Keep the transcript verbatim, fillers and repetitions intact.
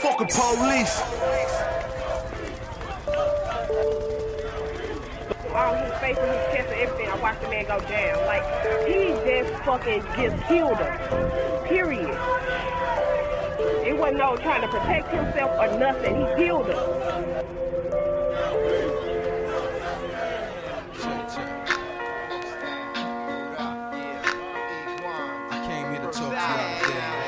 fucking police. All his face and his chest and everything, I watched the man go down. Like, he just fucking just killed him. Period. It wasn't no trying to protect himself or nothing. He killed him. I came here to talk to y'all today.